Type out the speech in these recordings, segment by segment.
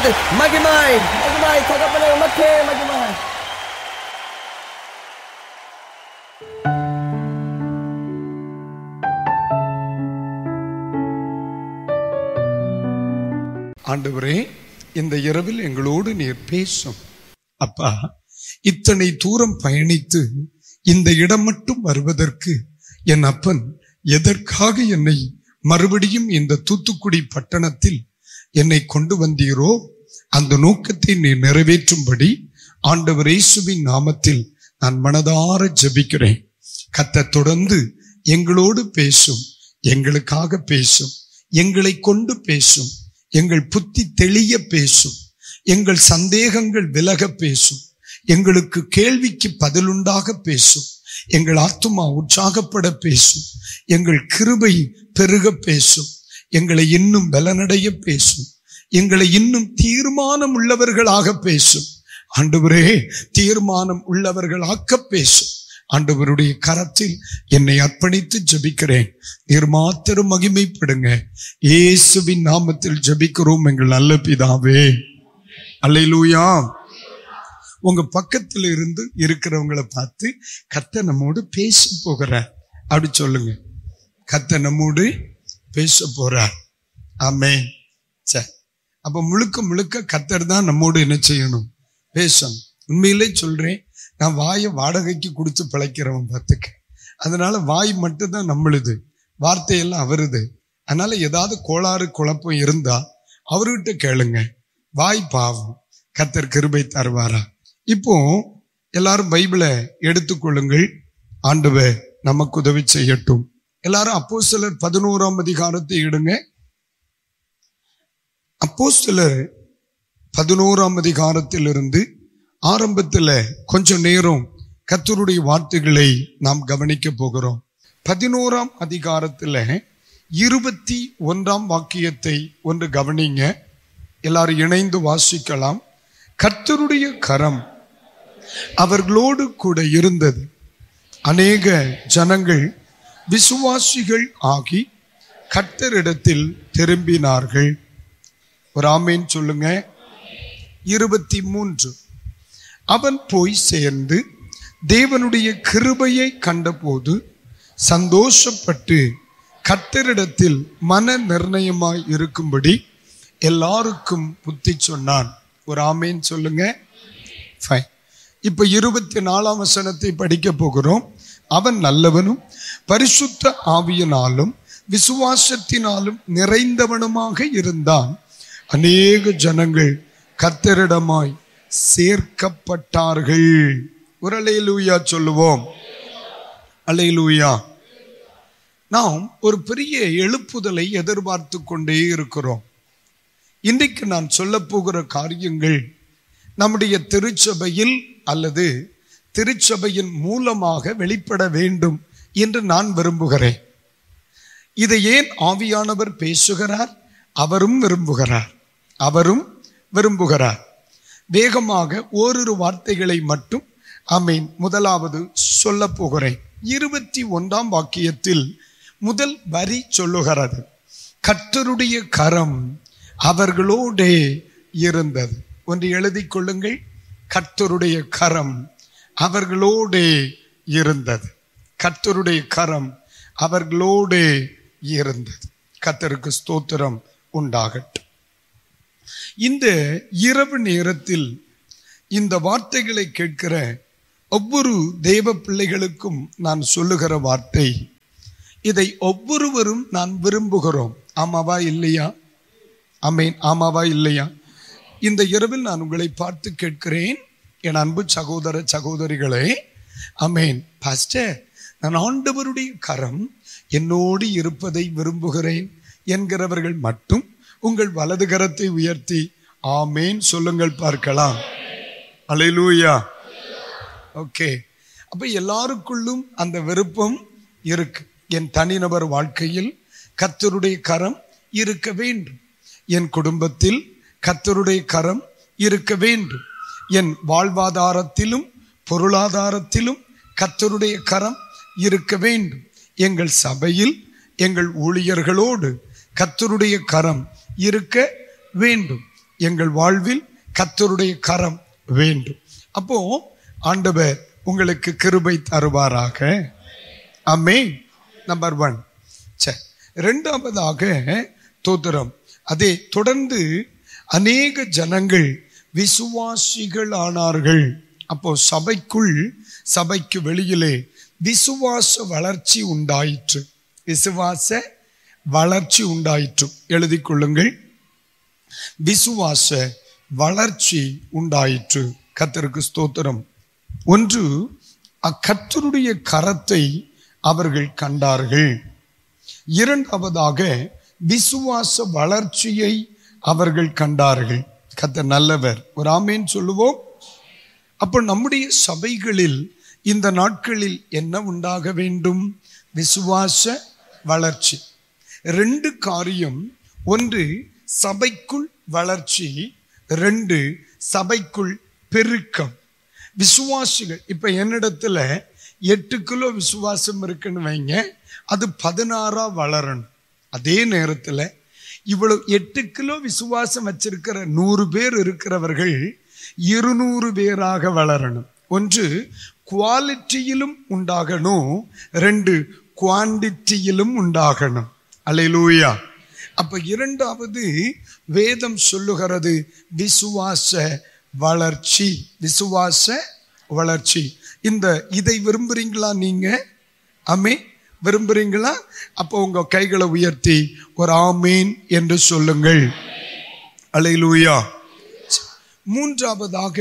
நாமத்தில் மகிமை மகிமை தகப்பனே உமக்கே மகிமை. ஆண்டவரே, இந்த இரவில் எங்களோடு நீர் பேசும். அப்பா, இத்தனை தூரம் பயணித்து இந்த இடம் மட்டும் வருவதற்கு என் அப்பன் எதற்காக என்னை மறுபடியும் இந்த தூத்துக்குடி பட்டணத்தில் என்னை கொண்டு வந்தீரோ அந்த நோக்கத்தை நீர் நிறைவேற்றும்படி ஆண்டவர் இயேசுவின் நாமத்தில் நான் மனதார ஜெபிக்கிறேன். கர்த்தர் தொடர்ந்து எங்களோடு பேசும், எங்களுக்காக பேசும், எங்களை கொண்டு பேசும், எங்கள் புத்தி தெளிய பேசும், எங்கள் சந்தேகங்கள் விலக பேசும், எங்களுக்கு கேள்விக்கு பதிலுண்டாக பேசும், எங்கள் ஆத்துமா உற்சாகப்பட பேசும், எங்கள் கிருபை பெருக பேசும், எங்களை இன்னும் பலனடைய பேசும், எங்களை இன்னும் தீர்மானம் உள்ளவர்களாக பேசும். ஆண்டவரே, தீர்மானம் உள்ளவர்களாக்க பேசும். ஆண்டவருடைய கரத்தில் என்னை அர்ப்பணித்து ஜெபிக்கிறேன். நீர் மாத்திரம் மகிமைப்படுங்க. இயேசுவின் நாமத்தில் ஜெபிக்கிறோம் எங்கள் நல்ல பிதாவே. அல்லேலூயா. உங்க பக்கத்துல இருந்து இருக்கிறவங்களை பார்த்து கர்த்தர் நம்மோடு பேச போகிறார் அப்படி சொல்லுங்க. கர்த்தர் நம்மோடு பேச போறார். ஆமென். சரி, அப்ப முழுக்க முழுக்க கர்த்தர் தான் நம்மோடு என்ன செய்யணும்? பேசணும். உண்மையிலே சொல்றேன், நான் வாயை வாடகைக்கு கொடுத்து பிழைக்கிறவன் பார்த்துக்க. அதனால வாய் மட்டும்தான் நம்மளுது, வார்த்தையெல்லாம் அவருது. அதனால ஏதாவது கோளாறு குழப்பம் இருந்தா அவர்கிட்ட கேளுங்க. வாய் பாவம், கர்த்தர் கிருபை தருவாரா? இப்போ எல்லாரும் பைபிளை எடுத்துக்கொள்ளுங்கள். ஆண்டவர் நமக்கு உதவி செய்யட்டும். எல்லாரும் அப்போஸ்தலர் 11ஆம் அதிகாரத்தை எடுங்க. அப்போஸ்தலர் 11ஆம் அதிகாரத்திலிருந்து ஆரம்பத்துல கொஞ்ச நேரம் கர்த்தருடைய வார்த்தைகளை நாம் கவனிக்க போகிறோம். 11ஆம் அதிகாரத்துல 21ஆம் வாக்கியத்தை ஒன்று கவனிங்க. எல்லாரும் இணைந்து வாசிக்கலாம். கர்த்தருடைய கரம் அவர்களோடு கூட இருந்தது. அநேக ஜனங்கள் விசுவாசிகள் ஆகி கர்த்தரிடத்தில் திரும்பினார்கள். ஒரு ஆமேன் சொல்லுங்க. 23 அவன் போய் சேர்ந்து தேவனுடைய கிருபையை கண்டபோது சந்தோஷப்பட்டு கர்த்தரிடத்தில் மன நிர்ணயமாய் இருக்கும்படி எல்லாருக்கும் புத்தி சொன்னான். ஒரு ஆமேன் சொல்லுங்க. ஃபைன். இப்ப 24ஆம் வசனத்தை படிக்க போகிறோம். அவன் நல்லவனும் பரிசுத்த ஆவியினாலும் விசுவாசத்தினாலும் நிறைந்தவனுமாக இருந்தான். அநேக ஜனங்கள் கர்த்தரிடமாய் சேர்க்கப்பட்டார்கள். ஒரு அல்லேலூயா சொல்லுவோம். அல்லேலூயா. நாம் ஒரு பெரிய எழுப்புதலை எதிர்பார்த்து கொண்டே இருக்கிறோம். இன்றைக்கு நான் சொல்ல போகிற காரியங்கள் நம்முடைய திருச்சபையில் அல்லது திருச்சபையின் மூலமாக வெளிப்பட வேண்டும் என்று நான் விரும்புகிறேன். இதை ஏன் ஆவியானவர் பேசுகிறார்? அவரும் விரும்புகிறார். அவரும் விரும்புகிறார். வேகமாக ஓரிரு வார்த்தைகளை மட்டும் ஆமென் முதலாவது சொல்ல போகிறேன். 21ஆம் வாக்கியத்தில் முதல் வரி சொல்லுகிறது, கர்த்தருடைய கரம் அவர்களோடே இருந்தது. ஒன்று எழுதிக் கொள்ளுங்கள். கர்த்தருடைய கரம் அவர்களோடே இருந்தது. கர்த்தருடைய கரம் அவர்களோடே இருந்தது. கர்த்தருக்கு ஸ்தோத்திரம் உண்டாகட்டும். இந்த இரவு நேரத்தில் இந்த வார்த்தைகளை கேட்கிற ஒவ்வொரு தேவ பிள்ளைகளுக்கும் நான் சொல்லுகிற வார்த்தை, இதை ஒவ்வொருவரும் நான் விரும்புகிறோம். ஆமாவா இல்லையா? ஆமென். ஆமாவா இல்லையா? இந்த இரவில் நான் உங்களை பார்த்து கேட்கிறேன், என் அன்பு சகோதர சகோதரிகளே. ஆமென். பாஸ்டர், நான் ஆண்டவருடைய கரம் என்னோடு இருப்பதை விரும்புகிறேன் என்கிறவர்கள் மட்டும் உங்கள் வலது கரத்தை உயர்த்தி ஆமேன் சொல்லுங்கள் பார்க்கலாம். அல்லேலூயா. ஓகே. அப்ப எல்லாருக்குள்ளும் அந்த விருப்பம் இருக்கு. என் தனிநபர் வாழ்க்கையில் கர்த்தருடைய கரம் இருக்க வேண்டும். என் குடும்பத்தில் கர்த்தருடைய கரம் இருக்க வேண்டும். என் வாழ்வாதாரத்திலும் பொருளாதாரத்திலும் கர்த்தருடைய கரம் இருக்க வேண்டும். எங்கள் சபையில் எங்கள் ஊழியர்களோடு கர்த்தருடைய கரம் இருக்க வேண்டும். எங்கள் வாழ்வில் கர்த்தருடைய கரம் வேண்டும். அப்போ ஆண்டவர் உங்களுக்கு கிருபை தருவாராக. ஆமென். நம்பர் 1. சரி, இரண்டாவதாக தோத்திரம். அதே தொடர்ந்து அநேக ஜனங்கள் விசுவாசிகள் ஆனார்கள். அப்போ சபைக்கு வெளியிலே விசுவாச வளர்ச்சி உண்டாயிற்று. விசுவாச வளர்ச்சி உண்டாயிற்று. எழுதிக் கொள்ளுங்கள். விசுவாச வளர்ச்சி உண்டாயிற்று. கர்த்தருக்கு ஸ்தோத்திரம். ஒன்று, கர்த்தருடைய கரத்தை அவர்கள் கண்டார்கள். இரண்டாவதாக விசுவாச வளர்ச்சியை அவர்கள் கண்டார்கள். கர்த்தர் நல்லவர். ஒரு ஆமென் சொல்லுவோம். அப்போ நம்முடைய சபைகளில் இந்த நாட்களில் என்ன உண்டாக வேண்டும்? விசுவாச வளர்ச்சி. 2 காரியம். 1 சபைக்குள் வளர்ச்சி, 2 சபைக்குள் பெருக்கம். விசுவாசிகள் இப்ப என்னிடத்துல 8 கிலோ விசுவாசம் இருக்குன்னு வைங்க, அது 16 வளரணும். அதே நேரத்துல இவ்வளவு 8 கிலோ விசுவாசம் வச்சிருக்கிற 100 பேர் இருக்கிறவர்கள் 200 பேராக வளரணும். 1 குவாலிட்டியிலும் உண்டாகணும், 2 குவாண்டிட்டியிலும் உண்டாகணும். அல்லேலூயா. அப்ப இரண்டாவது வேதம் சொல்லுகிறது விசுவாச வளர்ச்சி. விசுவாச வளர்ச்சி. இதை விரும்புறீங்களா நீங்க? ஆமென். விரும்புறீங்களா? அப்போ உங்க கைகளை உயர்த்தி ஒரு ஆமீன் என்று சொல்லுங்கள். அல்லேலூயா. மூன்றாவதாக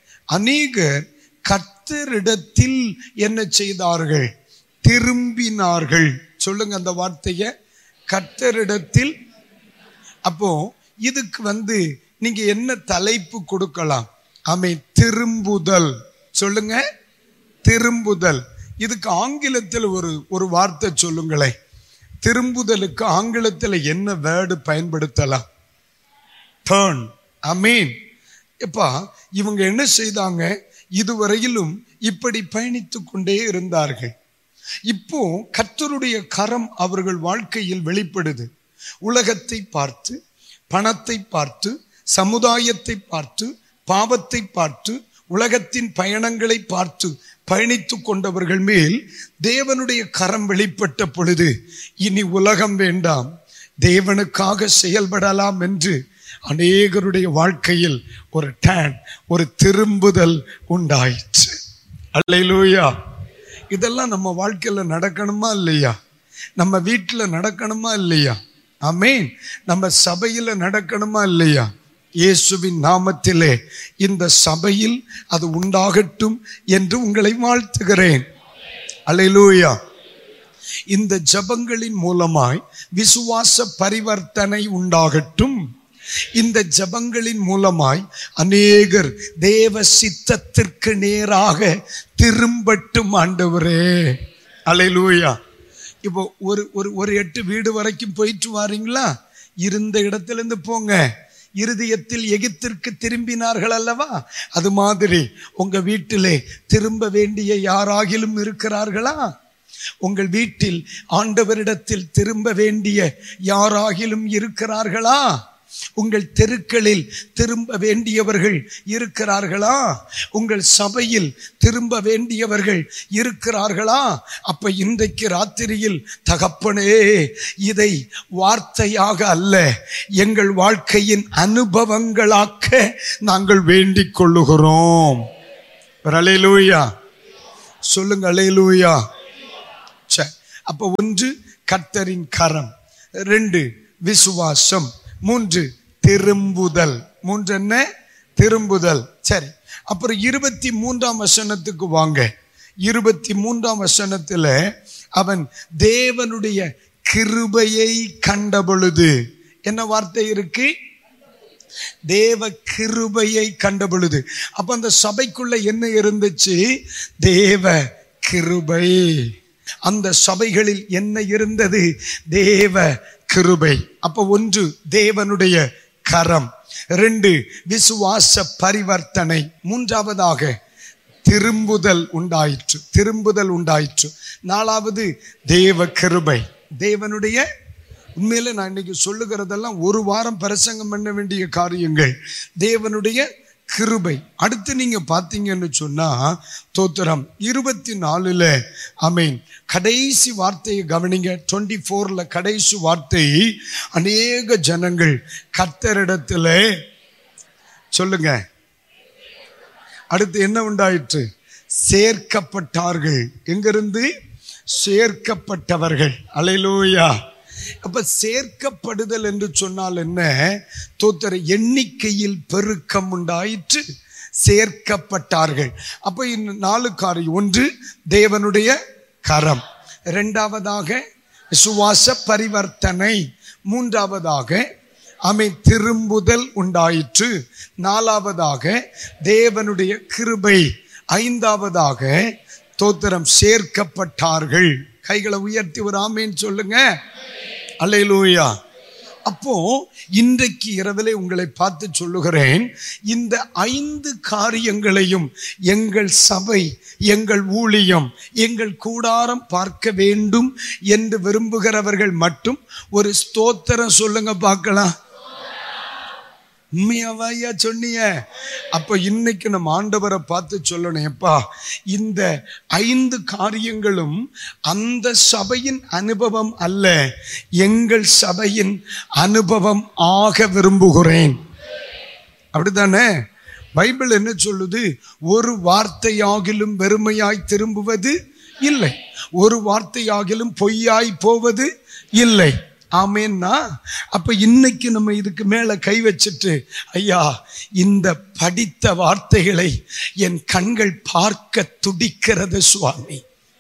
அநேகர் கர்த்தரிடத்தில் என்ன செய்தார்கள்? திரும்பினார்கள். சொல்லுங்க அந்த வார்த்தையை, கர்த்தரிடத்தில். அப்போ இதுக்கு நீங்க என்ன தலைப்பு கொடுக்கலாம்? ஆமென். திரும்புதல். சொல்லுங்க, திரும்புதல். இதுக்கு ஆங்கிலத்தில் ஒரு வார்த்தை சொல்லுங்களேன். திரும்புதலுக்கு ஆங்கிலத்தில் என்ன வேர்டு பயன்படுத்தலாம்? டர்ன். ஆமென். எப்பா இவங்க என்ன செய்தாங்க? இதுவரையிலும் இப்படி பயணித்துக் கொண்டே இருந்தார்கள். இப்போ கர்த்தருடைய கரம் அவர்கள் வாழ்க்கையில் வெளிப்படுது. உலகத்தை பார்த்து, பணத்தை பார்த்து, சமுதாயத்தை பார்த்து, பாவத்தை பார்த்து, உலகத்தின் பயணங்களை பார்த்து பயணித்துக் கொண்டவர்கள் மேல் தேவனுடைய கரம் வெளிப்பட்ட பொழுது, இனி உலகம் வேண்டாம், தேவனுக்காக செயல்படலாம் என்று அநேகருடைய வாழ்க்கையில் ஒரு திரும்புதல் உண்டாயிற்று. அல்லேலூயா. இதெல்லாம் நம்ம வாழ்க்கையில நடக்கணுமா இல்லையா? நம்ம வீட்டுல நடக்கணுமா இல்லையா? ஆமென். நம்ம சபையில நடக்கணுமா இல்லையா? இயேசுவின் நாமத்திலே இந்த சபையில் அது உண்டாகட்டும் என்று உங்களை வாழ்த்துகிறேன். அல்லேலூயா. இந்த ஜபங்களின் மூலமாய் விசுவாச பரிவர்த்தனை உண்டாகட்டும். இந்த ஜபங்களின் மூலமாய் அநேகர் தேவ சித்தத்திற்கு நேராக திரும்பட்டும் ஆண்டவரே. அல்லேலூயா. இப்போ ஒரு 8 வீடு வரைக்கும் போயிட்டு வாரீங்களா? இருந்த இடத்துல இருந்து போங்க. இருதயத்தில் எகிப்திற்கு திரும்பினார்கள் அல்லவா? அது மாதிரி உங்க வீட்டிலே திரும்ப வேண்டிய யாராகிலும் இருக்கிறார்களா? உங்கள் வீட்டில் ஆண்டவரிடத்தில் திரும்ப வேண்டிய யாராகிலும் இருக்கிறார்களா? உங்கள் தெருக்களில் திரும்ப வேண்டியவர்கள் இருக்கிறார்களா? உங்கள் சபையில் திரும்ப வேண்டியவர்கள் இருக்கிறார்களா? அப்ப இன்றைக்கு ராத்திரியில் தகப்பனே, இதை வார்த்தையாக அல்ல, எங்கள் வாழ்க்கையின் அனுபவங்களாக்க நாங்கள் வேண்டிக் கொள்ளுகிறோம். அல்லேலூயா. சொல்லுங்க அல்லேலூயா. அப்ப 1 கர்த்தரின் கரம், 2 விசுவாசம், 3 திரும்புதல். 3 என்ன? திரும்புதல். சரி, அப்புறம் 23ஆம் வசனத்துக்கு வாங்க. 23ஆம் வசனத்துல அவன் தேவனுடைய கிருபையை கண்ட பொழுது, என்ன வார்த்தை இருக்கு? தேவ கிருபையை கண்ட பொழுது. அப்ப அந்த சபைக்குள்ள என்ன இருந்துச்சு? தேவ கிருபை. அந்த சபைகளில் என்ன இருந்தது? தேவ கிருபை. அப்ப 1 தேவனுடைய கரம், 2 விசுவாச பரிவர்த்தனை, 3ஆவதாக திரும்புதல் உண்டாயிற்று. திரும்புதல் உண்டாயிற்று. 4வது தேவ கிருபை. தேவனுடைய உண்மையில நான் இன்னைக்கு சொல்லுகிறதெல்லாம் ஒரு வாரம் பிரசங்கம் பண்ண வேண்டிய காரியங்கள். தேவனுடைய கிருபை. அடுத்து நீங்க பாத்தீங்கன்னு சொன்னா தோத்திரம் 24 ஆமென் கடைசி வார்த்தையை கவனிங்க. 24 கடைசி வார்த்தை, அநேக ஜனங்கள் கர்த்தரிடத்துல சொல்லுங்க. அடுத்து என்ன உண்டாயிற்று? சேர்க்கப்பட்டார்கள். எங்கிருந்து? சேர்க்கப்பட்டவர்கள். அல்லேலூயா. அப்ப சேர்க்கப்படுதல் என்று சொன்னால் என்ன? தோத்திர எண்ணிக்கையில் பெருக்கம் உண்டாயிற்று, சேர்க்கப்பட்டார்கள். அப்ப இந்த 4 காரியம். ஒன்று தேவனுடைய கரம், இரண்டாவதாக விசுவாச பரிவர்த்தனை, மூன்றாவதாக திரும்புதல் உண்டாயிற்று, நாலாவதாக தேவனுடைய கிருபை, ஐந்தாவதாக தோத்திரம் சேர்க்கப்பட்டார்கள். கைகளை உயர்த்தி ஒரு ஆமேன் சொல்லுங்க. அல்லேலூயா. அப்போ இன்றைக்கு இரவிலே உங்களை பார்த்து சொல்லுகிறேன், இந்த 5 காரியங்களையும் எங்கள் சபை, எங்கள் ஊழியம், எங்கள் கூடாரம் பார்க்க வேண்டும் என்று விரும்புகிறவர்கள் மட்டும் ஒரு ஸ்தோத்திரம் சொல்லுங்க பார்க்கலாம். உண்மையாவையா சொன்னீங்க? அப்ப இன்னைக்கு நம்ம ஆண்டவரை பார்த்து சொல்லணும், எப்பா இந்த 5 காரியங்களும் அந்த சபையின் அனுபவம் அல்ல, எங்கள் சபையின் அனுபவம் ஆக விரும்புகிறேன். அப்படித்தானே? பைபிள் என்ன சொல்லுது? ஒரு வார்த்தையாகிலும் வெறுமையாய் திரும்புவது இல்லை, ஒரு வார்த்தையாகிலும் பொய்யாய் போவது இல்லை. ஆமேன்னா அப்ப இன்னைக்கு நம்ம இதுக்கு மேல கை வச்சுட்டு, ஐயா இந்த படித்த வார்த்தைகளை என் கண்கள் பார்க்க துடிக்கிறது சுவாமி.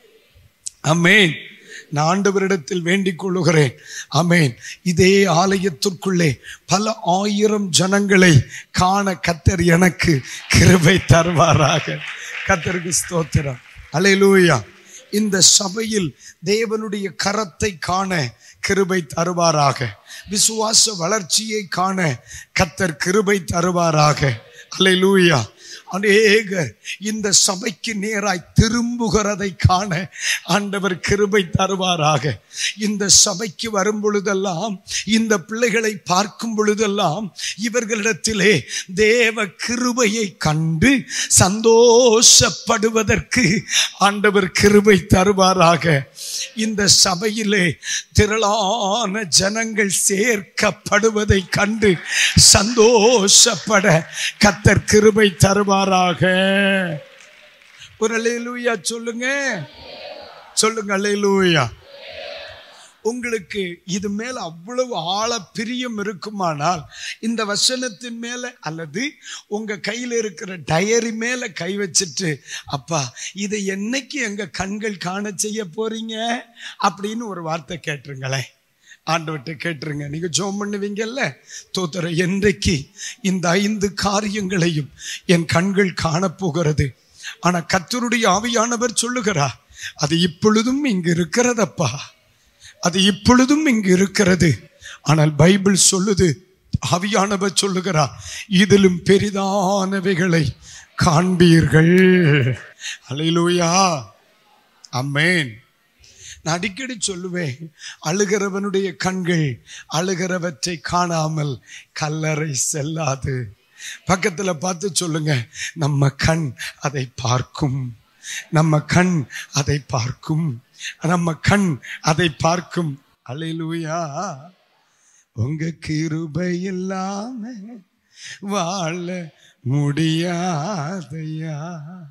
ஆமேன். நான் ஆண்டவரிடத்தில் வேண்டிக் கொள்ளுகிறேன். ஆமேன். இதே ஆலயத்திற்குள்ளே பல ஆயிரம் ஜனங்களை காண கர்த்தர் எனக்கு கிருபை தருவாராக. கர்த்தருக்கு ஸ்தோத்திரம். அல்லேலூயா. இந்த சபையில் தேவனுடைய கரத்தை காண கிருபை தருவாராக. விசுவாச வளர்ச்சியை காண கர்த்தர் கிருபை தருவாராக. அல்லேலூயா. அநேகர் இந்த சபைக்கு நேராய் திரும்புகிறதை காண ஆண்டவர் கிருபை தருவாராக. இந்த சபைக்கு வரும் பொழுதெல்லாம், இந்த பிள்ளைகளை பார்க்கும் பொழுதெல்லாம் இவர்களிடத்திலே தேவ கிருபையை கண்டு சந்தோஷப்படுவதற்கு ஆண்டவர் கிருபை தருவாராக. இந்த சபையிலே திரளான ஜனங்கள் சேர்க்கப்படுவதை கண்டு சந்தோஷப்பட கர்த்தர் கிருபை தருவாராக. ஒரு அல்லேலூயா சொல்லுங்க. சொல்லுங்க அல்லேலூயா. உங்களுக்கு இது மேல அவ்வளவு ஆழ பிரியம் இருக்குமானால் இந்த வசனத்தின் மேல அல்லது உங்க கையில இருக்கிற டயரி மேல கை வச்சுட்டு, அப்பா இதை என்னைக்கு எங்க கண்கள் காண செய்ய போறீங்க அப்படின்னு ஒரு வார்த்தை கேட்டுருங்களேன். ஆண்டவர்கிட்ட கேட்டுருங்க. நீங்க ஜெபம் பண்ணுவீங்கல்ல, தோத்திர என்றைக்கு இந்த 5 காரியங்களையும் என் கண்கள் காணப்போகிறது. ஆனா கர்த்தருடைய ஆவியானவர் சொல்லுகிறார், அது இப்பொழுதும் இங்கு இருக்கிறதப்பா, அது இப்பொழுதும் இங்கு இருக்கிறது. ஆனால் பைபிள் சொல்லுது, ஆவியானவர் சொல்லுகிறார், இதிலும் பெரிதானவைகளை காண்பீர்கள். அல்லேலூயா. ஆமென். நான் அடிக்கடி சொல்லுவேன், அழுகிறவனுடைய கண்கள் அழுகிறவற்றை காணாமல் கல்லறை செல்லாது. பக்கத்துல பார்த்து சொல்லுங்க, நம்ம கண் அதை பார்க்கும், நம்ம கண் அதை பார்க்கும், நம்ம கண் அதை பார்க்கும். அல்லேலூயா. உங்க கிருபை இல்லாம வாழ முடியாதையா.